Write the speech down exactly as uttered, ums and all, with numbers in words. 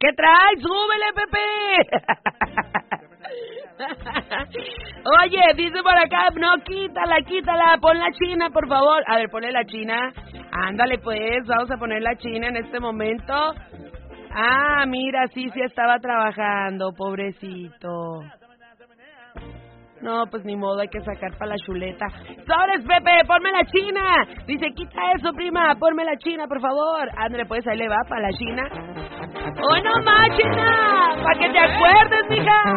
¿Qué traes? ¡Súbele, Pepe! Oye, dice por acá, no, quítala, quítala, pon la china, por favor. A ver, ponle la china. Ándale, pues, vamos a poner la china en este momento. Ah, mira, sí, sí estaba trabajando, pobrecito. No, pues ni modo, hay que sacar para la chuleta. ¡Sobres, Pepe! ¡Ponme la china! Dice, quita eso, prima, ponme la china, por favor. Ándale, pues, ahí le va, para la china. ¡Oh, no más, china! ¡Para que te acuerdes, mija!